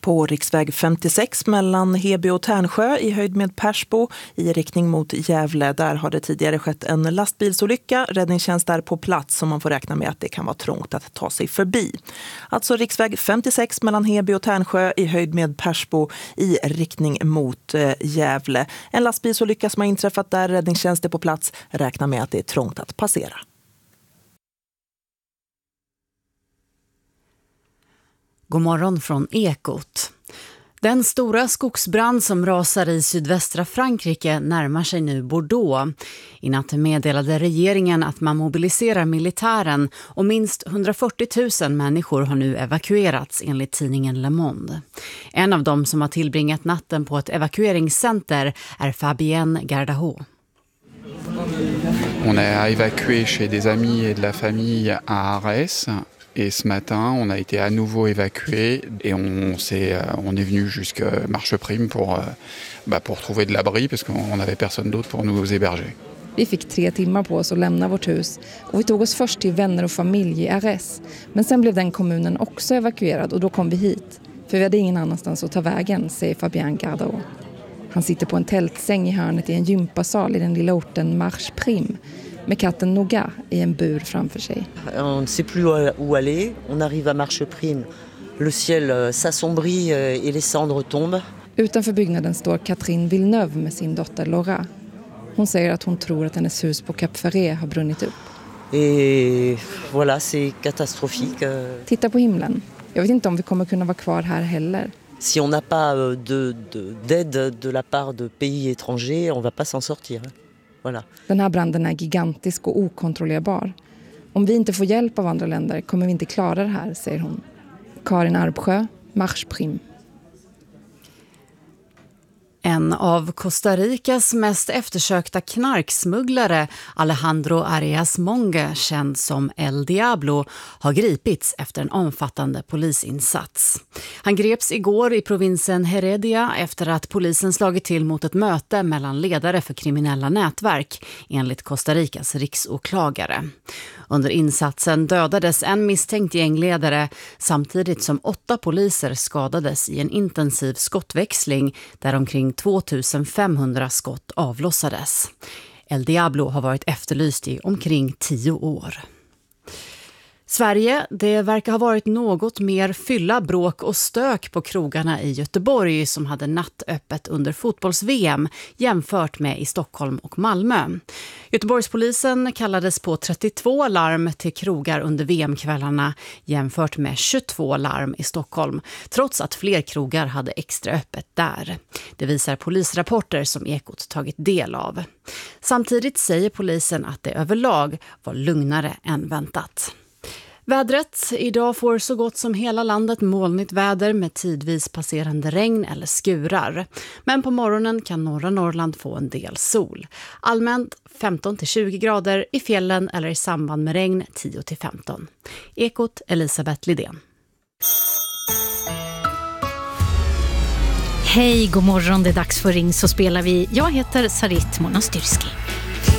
På riksväg 56 mellan Heby och Tärnsjö i höjd med Persbo i riktning mot Gävle. Där har det tidigare skett en lastbilsolycka. Räddningstjänst är på plats så man får räkna med att det kan vara trångt att ta sig förbi. Alltså riksväg 56 mellan Heby och Tärnsjö i höjd med Persbo i riktning mot Gävle. En lastbilsolycka som har inträffat där. Räddningstjänst är på plats. Räkna med att det är trångt att passera. God morgon från Ekot. Den stora skogsbrand som rasar i sydvästra Frankrike närmar sig nu Bordeaux. I natt meddelade regeringen att man mobiliserar militären och minst 140 000 människor har nu evakuerats enligt tidningen Le Monde. En av dem som har tillbringat natten på ett evakueringscenter är Fabienne Gardaho. On a évacué chez des amis et de la famille à Arès. Et ce matin, on a été à nouveau évacué et on est venu jusqu'à Marcheprime pour trouver de l'abri parce qu'on n'avait personne d'autre pour nous héberger. Vi fick 3 timmar på oss att lämna vårt hus och vi tog oss först till vänner och familj i Arès. Men sen blev den kommunen också evakuerad och då kom vi hit. För vi hade ingen annanstans att ta vägen, säger Fabien Gardaud. Han sitter på en tältsäng i hörnet i en gympasal i den lilla orten Marcheprime. Med katten Nougat i en bur framför sig. On ne sait plus où aller. On arrive à Marcheprime. Le ciel s'assombrit et les cendres tombent. Utanför byggnaden står Catherine Villeneuve med sin dotter Laura. Hon säger att hon tror att hennes hus på Cap Ferret har brunnit upp. Et voilà, c'est catastrophique. Titta på himlen. Jag vet inte om vi kommer kunna vara kvar här heller. Si on n'a pas d'aide de la part de pays étrangers, on va pas s'en sortir. Voilà. Den här branden är gigantisk och okontrollerbar. Om vi inte får hjälp av andra länder kommer vi inte klara det här, säger hon. Karin Arbsjö, Marcheprime. En av Costa Ricas mest eftersökta knarksmugglare, Alejandro Arias Monge, känd som El Diablo, har gripits efter en omfattande polisinsats. Han greps igår i provinsen Heredia efter att polisen slagit till mot ett möte mellan ledare för kriminella nätverk, enligt Costa Ricas riksåklagare. Under insatsen dödades en misstänkt gängledare samtidigt som 8 poliser skadades i en intensiv skottväxling där omkring 2500 skott avlossades. El Diablo har varit efterlyst i omkring 10 år. Sverige, det verkar ha varit något mer fylla, bråk och stök på krogarna i Göteborg som hade nattöppet under fotbolls-VM jämfört med i Stockholm och Malmö. Göteborgspolisen kallades på 32 larm till krogar under VM-kvällarna jämfört med 22 larm i Stockholm, trots att fler krogar hade extra öppet där. Det visar polisrapporter som Ekot tagit del av. Samtidigt säger polisen att det överlag var lugnare än väntat. Vädret. Idag får så gott som hela landet molnigt väder med tidvis passerande regn eller skurar. Men på morgonen kan norra Norrland få en del sol. Allmänt 15-20 grader, i fjällen eller i samband med regn 10-15. Ekot, Elisabeth Lidén. Hej, god morgon, det är dags för Ring så spelar vi. Jag heter Sarit Monastyrski.